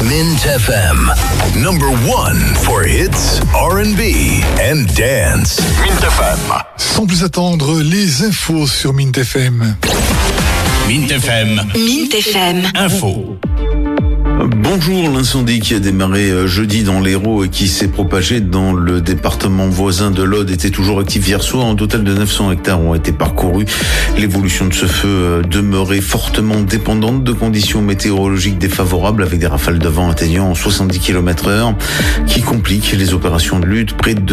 Mint FM, number one for hits, R&B and dance. Mint FM. Sans plus attendre, les infos sur Mint FM. Mint FM. Mint FM. Info. Bonjour, l'incendie qui a démarré jeudi dans l'Hérault et qui s'est propagé dans le département voisin de l'Aude était toujours actif hier soir. Un total de 900 hectares ont été parcourus. L'évolution de ce feu demeurait fortement dépendante de conditions météorologiques défavorables avec des rafales de vent atteignant 70 km/h qui compliquent les opérations de lutte. Près de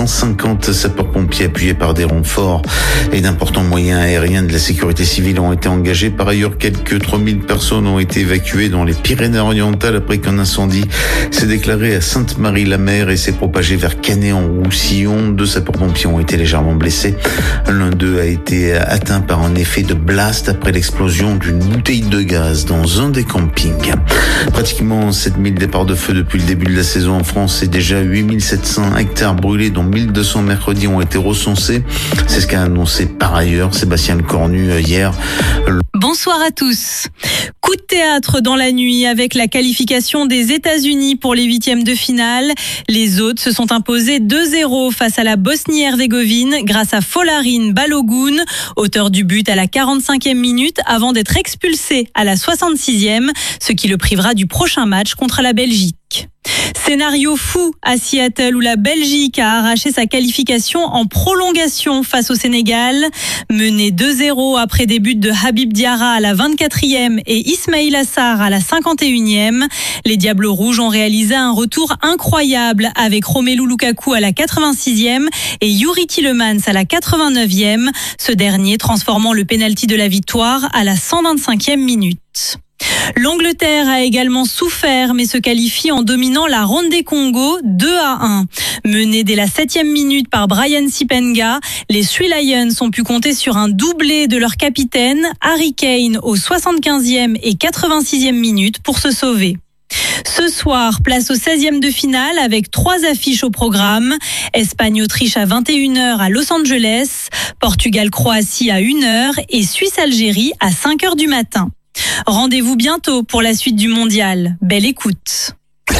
750 sapeurs-pompiers appuyés par des renforts et d'importants moyens aériens de la sécurité civile ont été engagés. Par ailleurs, quelques 3000 personnes ont été évacuées dans les Pyrénées-Orientales après qu'un incendie s'est déclaré à Sainte-Marie-la-Mer et s'est propagé vers Canet-en-Roussillon. 2 sapeurs-pompiers ont été légèrement blessés. L'un d'eux a été atteint par un effet de blast après l'explosion d'une bouteille de gaz dans un des campings. Pratiquement 7000 départs de feu depuis le début de la saison en France et déjà 8700 hectares brûlés dont 1200 mercredis ont été recensés. C'est ce qu'a annoncé par ailleurs Sébastien Lecornu hier. Bonsoir à tous. Coup de théâtre dans la nuit avec la qualification des États-Unis pour les 8e de finale. Les hôtes se sont imposés 2-0 face à la Bosnie-Herzégovine grâce à Folarin Balogun, auteur du but à la 45e minute avant d'être expulsé à la 66e, ce qui le privera du prochain match contre la Belgique. Scénario fou à Seattle où la Belgique a arraché sa qualification en prolongation face au Sénégal. Mené 2-0 après des buts de Habib Diarra à la 24e et Ismail Assar à la 51e. Les Diables Rouges ont réalisé un retour incroyable avec Romelu Lukaku à la 86e et Youri Tielemans à la 89e. Ce dernier transformant le pénalty de la victoire à la 125e minute. L'Angleterre a également souffert mais se qualifie en dominant la ronde des Congo 2-1. Menés dès la 7e minute par Brian Sipenga, les Three Lions ont pu compter sur un doublé de leur capitaine Harry Kane aux 75e et 86e minutes pour se sauver. Ce soir, place au 16e de finale avec 3 affiches au programme. Espagne-Autriche à 21h à Los Angeles, Portugal-Croatie à 1h et Suisse-Algérie à 5h du matin. Rendez-vous bientôt pour la suite du mondial. Belle écoute.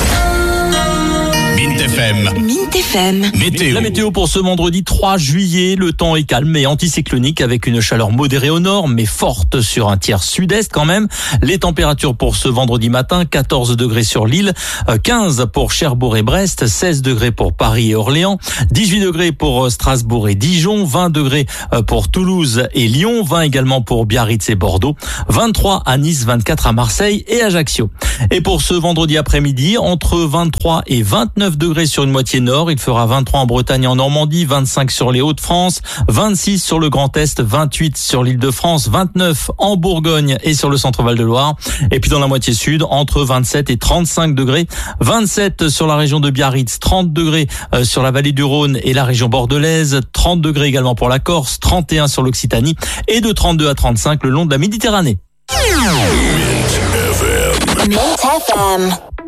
Mint FM. Mint FM. Météo. La météo pour ce vendredi 3 juillet. Le temps est calme et anticyclonique avec une chaleur modérée au nord mais forte sur un tiers sud-est quand même. Les températures pour ce vendredi matin, 14 degrés sur l'île, 15 pour Cherbourg et Brest, 16 degrés pour Paris et Orléans, 18 degrés pour Strasbourg et Dijon, 20 degrés pour Toulouse et Lyon, 20 également pour Biarritz et Bordeaux, 23 à Nice, 24 à Marseille et Ajaccio. Et pour ce vendredi après-midi, entre 23 et 29 degrés sur une moitié nord. Il fera 23 en Bretagne et en Normandie, 25 sur les Hauts-de-France, 26 sur le Grand Est, 28 sur l'Île-de-France, 29 en Bourgogne et sur le centre Val-de-Loire. Et puis dans la moitié sud, entre 27 et 35 degrés, 27 sur la région de Biarritz, 30 degrés sur la vallée du Rhône et la région bordelaise, 30 degrés également pour la Corse, 31 sur l'Occitanie et de 32 à 35 le long de la Méditerranée. Mint FM.